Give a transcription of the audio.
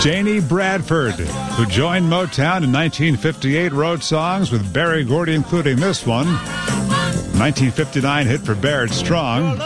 Janie Bradford, who joined Motown in 1958, wrote songs with Berry Gordy, including this one. 1959 hit for Barrett Strong.